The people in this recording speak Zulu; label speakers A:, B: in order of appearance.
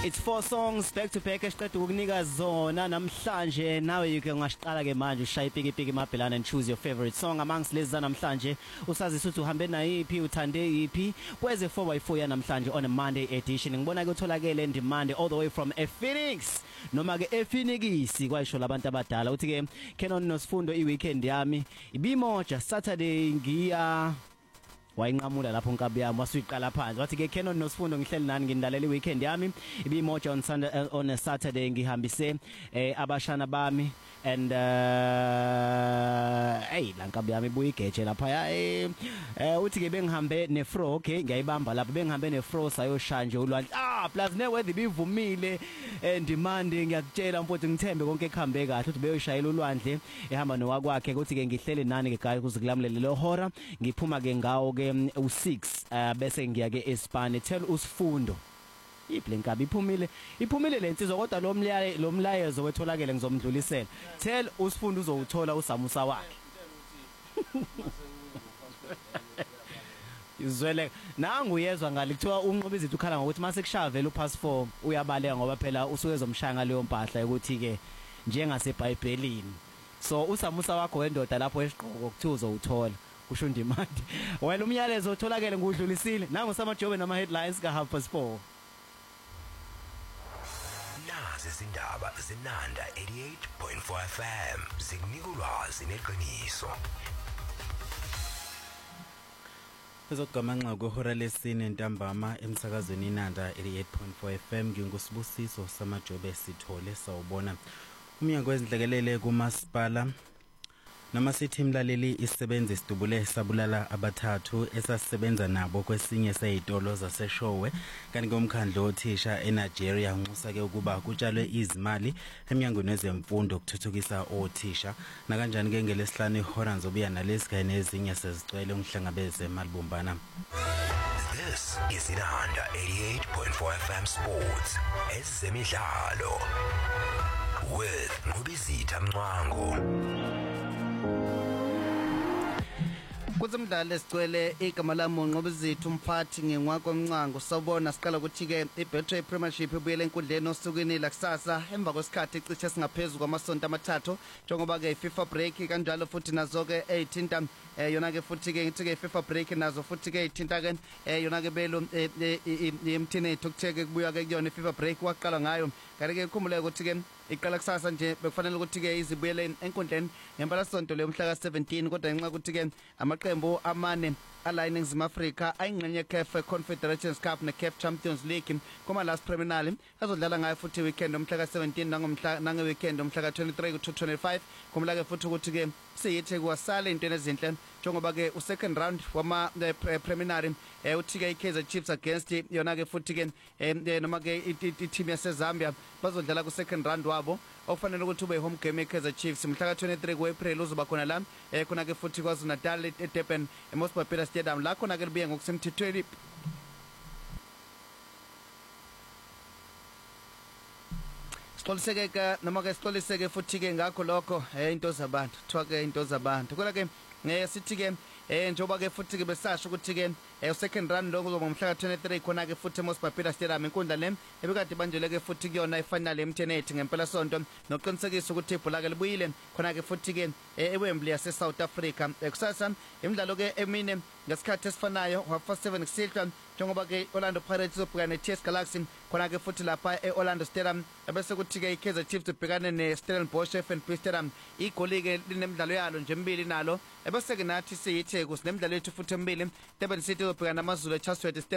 A: It's 4 songs back to back esiqeda ukunika zona namhlanje nawe yike ungasiqala ke manje ushaya ipiki mabhelana and choose your favorite song amongst lezi namhlanje usazisa ukuthi uhambe nayiphi uthande yiphi kweze 4x4 ya namhlanje on a Monday edition ngibona ke utholakele ndimande all the way from Phoenix noma ke ePhoenix kwayisho labantu abadala uthi ke Canon Nosifundo iweekend yami ibimoja Saturday ngiya wayinqamula lapho nkabi yami wasuyiqala phansi wathi ke Canon Nosifundo ngihleli nani ngindalela iweekend yami ibimoja on Sunday on a Saturday ngihambise abashana bami and la nkabi yami buyigeje lapha uthi ke bengihambe neFro okay ngiyayibamba lapha bengihambe neFro sayoshaya nje ulwandle plus neweather bivumile ndimande ngiyakutshela mfowethu ngithembe konke ekuhambe kahle uthi beyoshayela ulwandle ehamba nowakwakhe ukuthi ke ngihlele nani ke guys kuze kulamulele lo hora ngiphuma ke ngawo ke u6 bese ngiya ke eSpane tell usifundo iblenkabi iphumile lensizwa kodwa lo mlayezo wetholakele ngizomdlulisela tell usifundo uzowuthola usamusa wakhe izwele nangu uyezwa ngale kuthiwa unqoba izithi ukhala ngokuthi mase kushavela upass 4 uyabaleka ngoba phela usuke ezomshaya ngaleyo mpahla ukuthi ke njengaseBhayibhelini so usamusa wakho wendoda lapho esiqhoko kuthiwa uzowuthola kusho ndimandi wena umyalezo otholakele ngudlulisile nangu samajobe nama headlines ka 4:30
B: nazi izindaba zenanda 88.4 FM zikunika ulwazi neqiniso
C: Ezogamanxa kuhora lesine ntambama emsakazweni inanda 88.4 FM ngingusibusiso samajobe sithole sawubona umnyango wezinhlekelele kumasipala namasithi mlaleli isebenza isidubule sabulala abathathu esasebenza nabo kwesinye sezitolo zaseshowe kanti ngomkhandlo othisha eNigeria unxusa ke ukuba kutshalwe izimali eminyangweni wezemfundo ukuthuthukisa othisha nakanjani ke ngelesihlanu ihora nzobuya nalesi nezinye sezicwele umhlangabeze malibumbana.
B: This is Inanda 88.4 FM Sports ezemidlalo with Ngubizitha Mncwango.
D: Kuzimdlalo esicwele igama lami uNqobizithu umphathi ngenwako Mncango sawubona siqala ukuthi ke iBetway Premiership ibuyele enkundleni osukwini la kusasa emva kwesikhathi eciche singaphezulu kwamasonto amathathu njengoba ke FIFA break kanjalo futhi nazo ke eyithinta yona ke futhi ke ngithi ke FIFA break nazo futhi ke eyithinta ke yona ke belo imthini ethukutheke kubuya ke kuyona FIFA break waqala ngayo kanti ke ukhumbule ukuthi ke iqala kusasa nje bekufanele ukuthi ke izibuyele enkundleni ngempela sonto le umhla ka17 kodwa ngenxa ukuthi ke amaqembu amane aligning eNingizimu Afrika ayingxenye CAF Confederations Cup neCAF Champions League kuma last preliminary azodlala ngayo futhi weekend umhla ka17 nange weekend umhla ka23 ku25 kumla ke futhi ukuthi ke siyithi kwasala into ezinhle njengoba ke second round wama preliminary uthi ke iKaizer Chiefs against yona ke futhi ke noma ke i-team yaseZambia bazodlala ku second round wabo okufanele ukuthi ube home game eKaizer Chiefs umhla ka23 kuApril uzoba khona la khona ke futhi kwaZulu Natal eDurban eMosbapela Stadium la khona ke libuye ngokusemthethweni Sixoliseke noma ke sixoliseke futhi ke ngakho lokho into zabantu kuthiwa ke into zabantu kodwa ke sithi ke njoba ke futhi ke besasho ukuthi ke second round lo kuzoba umhla ka23 khona ke futhi eMosbapela Stadium inkundla le ebekade banjele ke futhi kuyona ifinal emthenethi ngempela sonto nokuqinisekisa ukuthi ibhola ke libuyile khona ke futhi ke eWembley yase South Africa kusasa imidlalo ke emine ngesikhathi esifanayo wa7 kusihlwa njengoba ke Orlando Pirates ubhekana neTS Galaxy khona ke futhi lapha eOrlando Stadium bese kuthi ke iKaizer Chiefs ubhekana neStellenbosch FNB Stadium igoli ke linemidlalo yalo nje embili nalo ebese ke nathi siyithi kusinemidlalo yethu futhi embili Durban City ubhekana namaZulu eChartwell